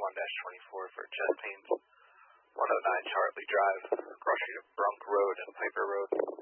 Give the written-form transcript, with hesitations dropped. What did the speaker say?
1-24 for chest pains. 109 Charlie Drive, cross street of Brunk Road and Piper Road.